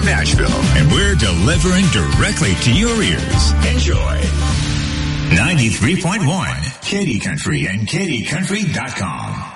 Nashville. And we're delivering directly to your ears. Enjoy. 93.1 Katy Country and KatyCountry.com.